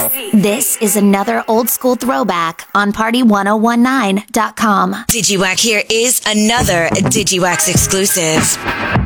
This is another old school throwback on Party1019.com. DigiWack here is another DigiWax exclusive.